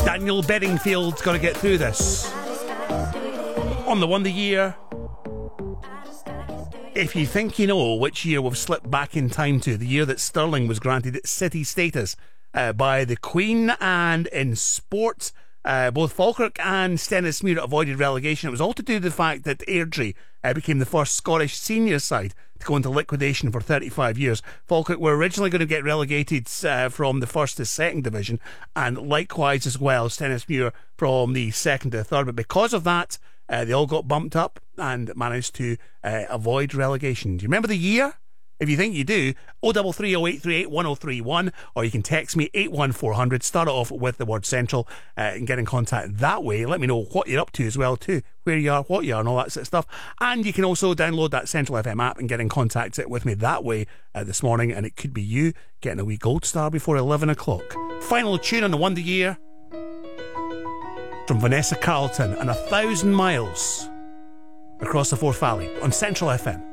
Daniel Bedingfield's got to get through this. On the Wonder Year. If you think you know which year we've slipped back in time to, the year that Stirling was granted city status by the Queen, and in sports, both Falkirk and Stennismuir avoided relegation. It was all to do with the fact that Airdrie became the first Scottish senior side to go into liquidation for 35 years. Falkirk were originally going to get relegated from the first to second division, and likewise as well Stennismuir from the second to third. But because of that, they all got bumped up and managed to avoid relegation. Do you remember the year? If you think you do, 03308381031, or you can text me 81400. Start it off with the word Central and get in contact that way. Let me know what you're up to as well too, where you are, what you are, and all that sort of stuff. And you can also download that Central FM app and get in contact with me that way this morning, and it could be you getting a wee gold star before 11 o'clock. Final tune on the Wonder Year from Vanessa Carlton and 1,000 Miles Across the Forth Valley on Central FM.